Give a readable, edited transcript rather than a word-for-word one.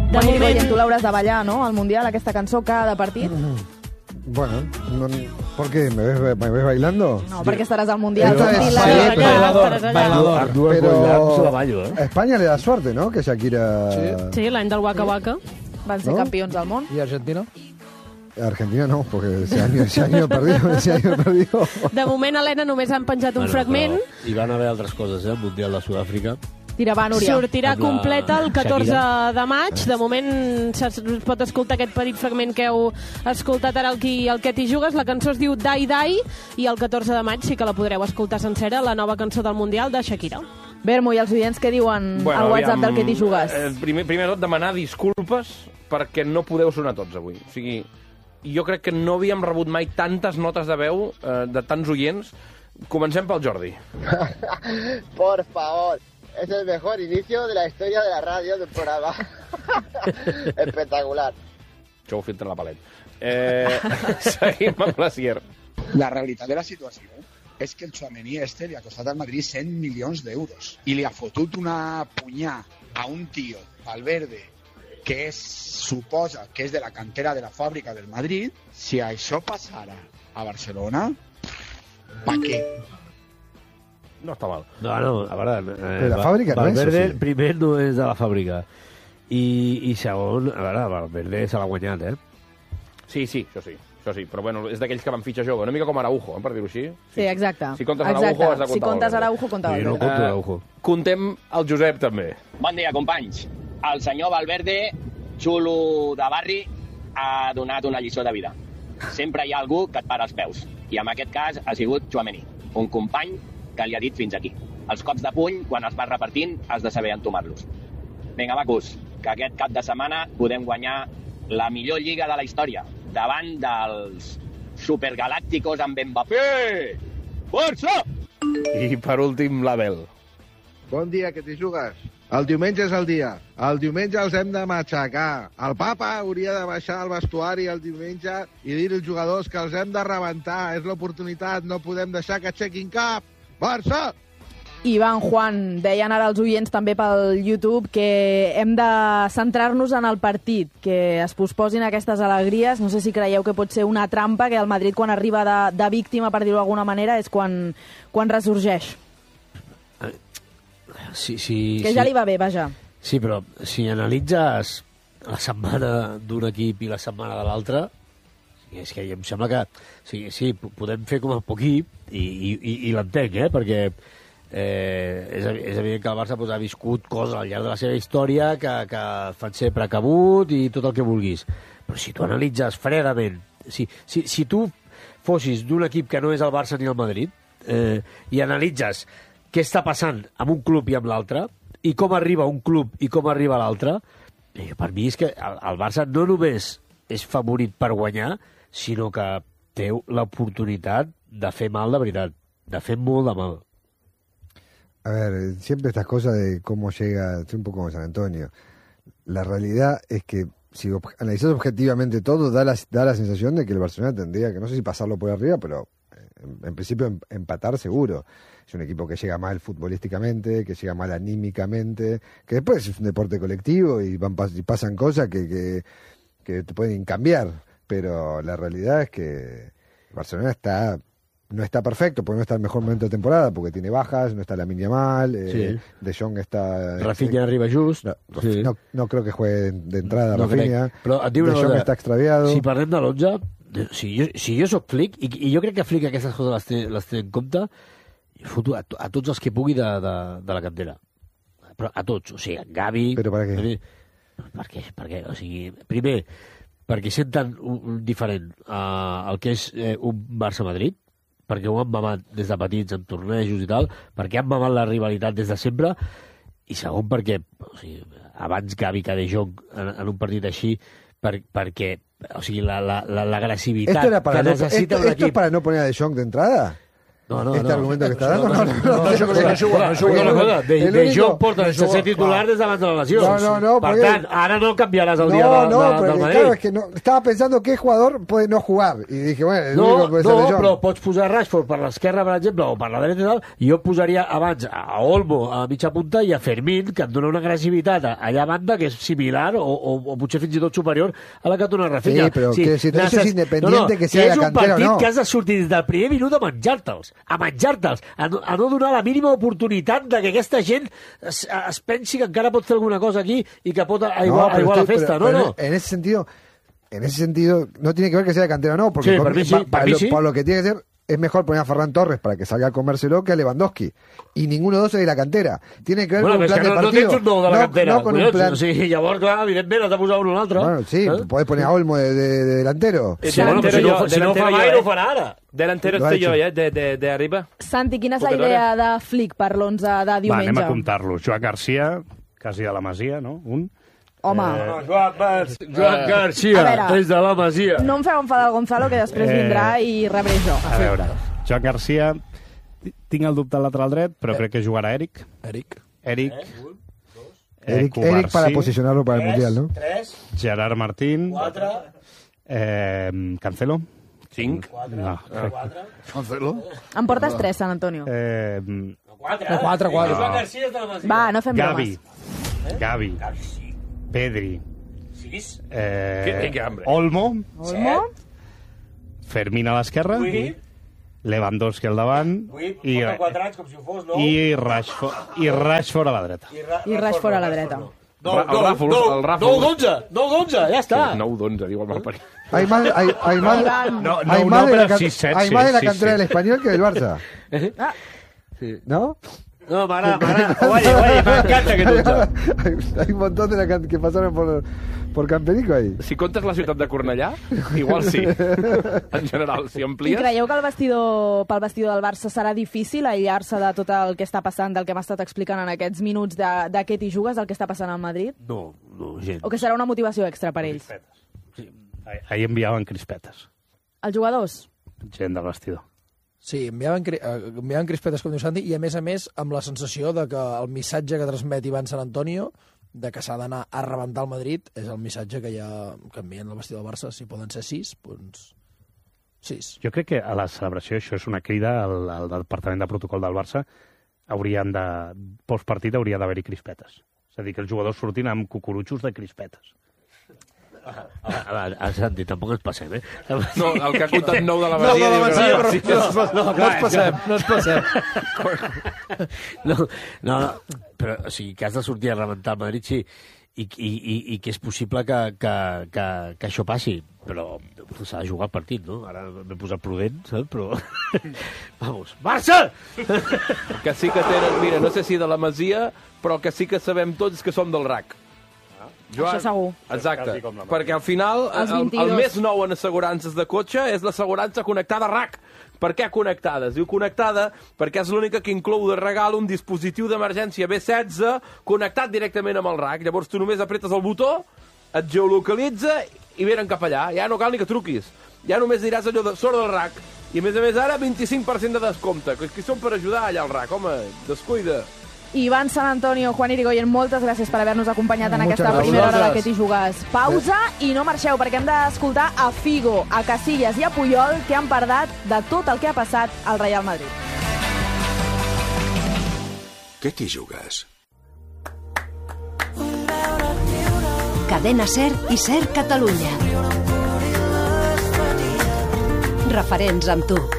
moment... Tu l'hauràs de ballar, no?, al Mundial, aquesta cançó, cada partit. Bueno, ¿por qué? ¿Me ves bailando? No, perquè estaràs al Mundial. Bailador. Pero España le da suerte, ¿no? Que Shakira... Sí, l'any del Waka Waka. Van ser campions del món. ¿Y Argentina? Argentina no, porque ese año perdió. De moment, Helena, només han penjat un fragment. Hi van haver altres coses, el Mundial de Sud-àfrica. Tira, Núria. Sortirà completa el 14 de maig. De moment es pot escoltar aquest petit fragment que heu escoltat ara el que t'hi jugues. La cançó es diu Die Die i el 14 de maig sí que la podreu escoltar sencera, la nova cançó del Mundial de Shakira. Bermo, i els oients què diuen al WhatsApp del que t'hi jugues? Primer de tot, demanar disculpes perquè no podeu sonar tots avui. O sigui, jo crec que no havíem rebut mai tantes notes de veu de tants oients. Comencem pel Jordi. Por favor. Es el mejor inicio de la historia de la radio del programa. Espectacular. Això ho he fet en la palet. Seguim amb la Sier. La realitat de la situació és que el Tchouaméni li ha costat al Madrid 100 milions d'euros i li ha fotut una punyà a un tio, Valverde, que suposa que és de la cantera de la fàbrica del Madrid. Si això passara a Barcelona, pa què? No està mal. No, a veure... la fàbrica no és, Valverde, sí. primer, no és de la fàbrica. I segon, a veure, Valverde se l'ha guanyat, Sí, això sí. Però bueno, és d'aquells que van fitxar jove. Una mica com Araujo, per dir-ho així. Sí, exacte. Si comptes Araujo, has de comptar Si comptes Araujo, compta Valverde. No compto Araujo. Contem el Josep, també. Bon dia, companys. El senyor Valverde, xulo de barri, ha donat una lliçó de vida. Sempre hi ha algú que et para els peus. I en aquest cas ha sigut Tchouaméni, un company que li ha dit fins aquí. Els cops de puny, quan els vas repartint, has de saber entomar-los. Vinga, macos, que aquest cap de setmana podem guanyar la millor lliga de la història, davant dels supergalàcticos amb Mbappé! Força! I per últim, l'Abel. Bon dia, que t'hi jugues? El diumenge és el dia. El diumenge els hem de matxacar. El papa hauria de baixar al vestuari el diumenge i dir als jugadors que els hem de rebentar. És l'oportunitat, no podem deixar que aixequin cap. Barça! Ivan, Juan, deien ara els oients també pel YouTube que hem de centrar-nos en el partit, que es posposin aquestes alegries. No sé si creieu que pot ser una trampa, que el Madrid, quan arriba de víctima, per dir-ho d'alguna manera, és quan ressorgeix. Sí, que ja li va bé, vaja. Sí, però si analitzes la setmana d'un equip i la setmana de l'altre, és que em sembla que sí, podem fer com a poc equip i l'entenc, perquè és evident que el Barça ha viscut coses al llarg de la seva història que fan ser precabut i tot el que vulguis. Però si tu analitzes fredament, si tu fossis d'un equip que no és el Barça ni el Madrid i analitzes què està passant amb un club i amb l'altre i com arriba un club i com arriba l'altre, per mi és que el Barça no només és favorit per guanyar, sinó que té l'oportunitat de fer mal de veritat, de fer molt de mal. A ver, siempre estas cosas de cómo llega, estoy un poco como San Antonio. La realidad es que si analizas objetivamente todo, da la sensación de que el Barcelona tendría que, no sé si pasarlo por arriba, pero en principio empatar seguro. Es un equipo que llega mal futbolísticamente, que llega mal anímicamente, que después es un deporte colectivo y pasan cosas que te pueden cambiar. Pero la realidad es que Barcelona no está perfecto, porque no está en el mejor momento de temporada, porque tiene bajas, no está Lamine Yamal, De Jong está... Rafinha arriba just. No creo que juegue de entrada no Rafinha. Però et diu De Jong està extraviado. Si parlem de l'11, si jo soc Flick, i jo crec que Flick aquestes coses les té en compte, foto a tots els que pugui de la cantera. Però a tots, o sigui, Gavi... Però per què? Perquè, o sigui, primer, perquè senten un diferent el que és un Barça-Madrid, perquè ho han mamat des de petits en tornejos i tal, perquè han mamat la rivalitat des de sempre, i segon perquè abans Gavi que De Jong en un partit així, perquè o sigui, l'agressivitat que necessita un equip... ¿Esto es para no poner a De Jong de entrada? este argumento que está dando. De Jong porta sense ser titular des d'abans de la lesió. Per tant, ara no canviaràs el dia del Madrid. Claro, es que estaba pensando qué jugador puede no jugar. Y dije, bueno, el único que puede ser de Jong. Però pots posar Rashford per l'esquerra, per exemple, o per la dreta i tal, i jo posaria abans a Olmo a mitja punta i a Fermín, que et dona una agressivitat allà a banda que és similar o potser fins i tot superior a la que et dona Rafinha. Sí, però que si eso es independiente que sea de cantera o no. És un partit que has de sortir des del primer minut a menjar-te'ls, a no donar la mínima oportunitat de que aquesta gent es pensi que encara pot fer alguna cosa aquí i que pot aiguar la festa. No. En ese sentido, no tiene que ver que sea de cantera o no, porque por lo que tiene que ser, es mejor poner a Ferran Torres para que salga a comérselo que a Lewandowski. Y ninguno de dos es de la cantera. Tiene que ver con un plan de partido. No tens un nou de la cantera. No con un plan... llavors, clar, evidentment, has de posar un altre. Bueno, sí, podés poner a Olmo de delantero. Si no fa mai, no farà ara. Delantero estoy yo, de arriba. Santi, quina és la idea de Flick per l'11 de diumenge? Va, anem a comptar-lo. Joan Garcia, quasi de la Masia, no? Home. Joan Garcia, és de la Masia. No em feu enfadar el Gonzalo, que després vindrà i rebré jo. A veure, Joan Garcia, tinc el dubte al lateral dret, però crec que jugarà Eric. Eric para posicionarlo para el Mundial, ¿no? 3. Gerard Martín. 4. Cancelo. 5. 4. Cancelo. Em portes 3, Sant Antonio. 4. Joan Garcia és de la Masia. Va, no fem bromes. Gavi. Pedri. 6. Olmo. Fermín a l'esquerra. Lewandowski al davant. I Rashford a la dreta. I Rashford a la dreta. 9-11, ja està. 9-11, diu el malparit. Hay más de la cantera del Español que del Barça. ¿No? No, m'agrada. Oye, m'encanta aquest 11. Hay un montón que pasaron por Camperico ahí. Si comptes la ciutat de Cornellà, igual sí. En general, si amplies... I creieu que pel vestidor del Barça serà difícil aïllar-se de tot el que està passant, del que hem estat explicant en aquests minuts de què t'hi jugues, el que està passant al Madrid? No, gens. O que serà una motivació extra per ells? Sí. Ahir enviaven crispetes. Els jugadors? Gent del vestidor. Sí, enviaven crispetes, com diu Santi, i a més amb la sensació de que el missatge que transmet Ivan San Antonio de que s'ha d'anar a rebentar el Madrid és el missatge que envien al vestidor del Barça. Si poden ser 6, doncs 6. Jo crec que a la celebració, això és una crida al departament de protocol del Barça, postpartit hauria d'haver-hi crispetes. És a dir, que els jugadors surtin amb cucurutxos de crispetes. Santi, tampoc ens passem, No, el que ha comptat 9 de la Masia. No ens passem. No, però o sigui, que has de sortir a rebentar el Madrid, sí, i que és possible que això passi, però s'ha de jugar el partit, no? Ara m'he posat prudent, saps? Però... Vamos, Barça! Que sí que tenen, mira, no sé si de la Masia, però que sí que sabem tots que som del RAC. Joan, això segur. Exacte, perquè al final el més nou en assegurances de cotxe és l'assegurança connectada RAC. Per què connectada? Es diu connectada perquè és l'única que inclou de regal un dispositiu d'emergència B16 connectat directament amb el RAC. Llavors tu només apretes el botó, et geolocalitza i venen cap allà. Ja no cal ni que truquis. Ja només diràs allò de sort del RAC. I a més ara 25% de descompte. Que són per ajudar allà al RAC, home, descuida. Ivan San Antonio, Juan Irigoyen, moltes gràcies per haver-nos acompanyat en aquesta primera hora de Què t'hi jugues. Pausa i no marxeu, perquè hem d'escoltar a Figo, a Casillas i a Puyol, que han parlat de tot el que ha passat al Real Madrid. Què t'hi jugues? Cadena SER i SER Catalunya. Referents amb tu.